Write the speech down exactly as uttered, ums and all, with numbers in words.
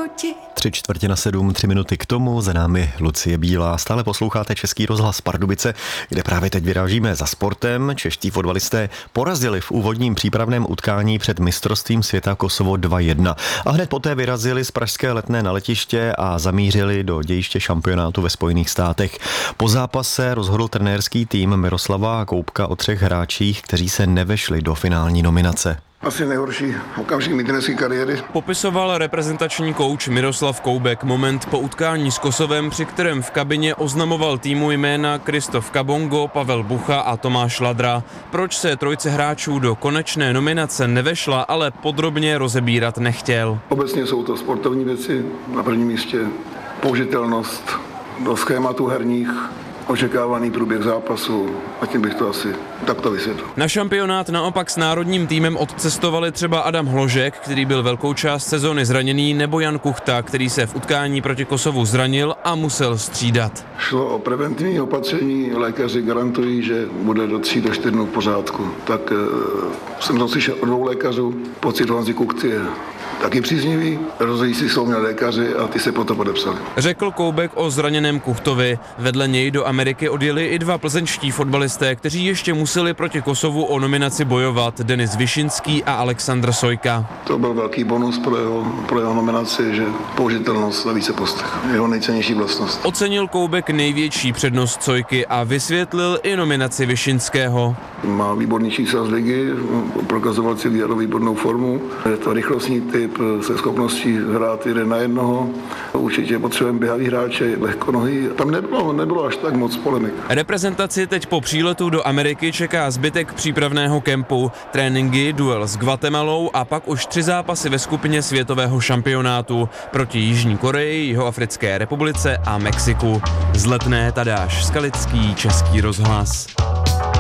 proti. Tři čtvrtě na sedm, tři minuty k tomu, za námi Lucie Bílá. Stále posloucháte Český rozhlas Pardubice, kde právě teď vyrážíme za sportem. Čeští fotbalisté porazili v úvodním přípravném utkání před mistrovstvím světa Kosovo dva jedna. A hned poté vyrazili z pražské Letné na letiště a zamířili do dějiště šampionátu ve Spojených státech. Po zápase rozhodl trenérský tým Miroslava Koubka o třech hráčích, kteří se nevešli do finální nominace. Asi nejhorší okamžik mý trenerské kariéry. Popisoval reprezentační kouč Miroslav Koubek moment po utkání s Kosovem, při kterém v kabině oznamoval týmu jména Kristof Kabongo, Pavel Bucha a Tomáš Ladra. Proč se trojce hráčů do konečné nominace nevešla, ale podrobně rozebírat nechtěl. Obecně jsou to sportovní věci, na prvním místě použitelnost do schématu herních, očekávaný průběh zápasu a tím bych to asi takto vysvětlil. Na šampionát naopak s národním týmem odcestovali třeba Adam Hložek, který byl velkou část sezóny zraněný, nebo Jan Kuchta, který se v utkání proti Kosovu zranil a musel střídat. Šlo o preventivní opatření, lékaři garantují, že bude do tří do čtyř dnů v pořádku. Tak e, jsem to slyšel od dvou lékařů, pocit Honzy Kuchty je taky příznivý, rozhodující jsou měl lékaři a ty se proto podepsali. Řekl Koubek o zraněném Kuchtovi. Vedle něj do Ameriky odjeli i dva plzeňští fotbalisté, kteří ještě museli proti Kosovu o nominaci bojovat, Denis Višinský a Alexandr Sojka. To byl velký bonus pro jeho, pro jeho nominaci, že použitelnost na více postech, jeho nejcennější vlastnost. Ocenil Koubek největší přednost Sojky a vysvětlil i nominaci Višinského. Má výborný čísla z ligy, prokazoval si výbornou formu, je to rychlostní typ se schopností hrát jeden na jednoho. Určitě potřebujeme běhavý hráče, lehkonohý. Tam nebylo, nebylo až tak moc polemik. Reprezentaci teď po příletu do Ameriky čeká zbytek přípravného kempu, tréninky, duel s Guatemalou a pak už tři zápasy ve skupině světového šampionátu proti Jižní Koreji, Jihoafrické republice a Mexiku. Z Letné Tadáš Skalický, Český rozhlas.